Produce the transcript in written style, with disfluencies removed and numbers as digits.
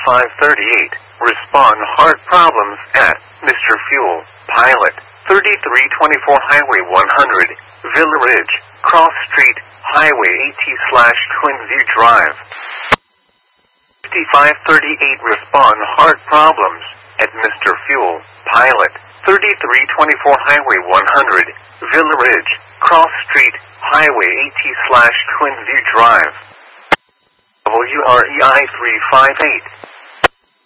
5538. Respond heart problems at Mr. Fuel, Pilot, 3324 Highway 100, Villa Ridge, Cross Street, Highway AT/Twin View Drive. 5538. Respond heart problems at Mr. Fuel, Pilot, 3324 Highway 100, Villa Ridge, Cross Street, Highway AT/Twin View Drive. WREI 358.